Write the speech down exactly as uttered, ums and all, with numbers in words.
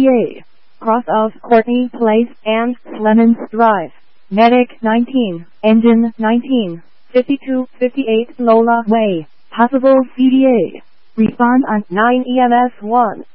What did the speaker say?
A. Cross of Courtney Place and Clemens Drive. Medic nineteen, Engine nineteen, fifty-two fifty-eight Lola Way. Possible C D A. Respond on nine E M S one.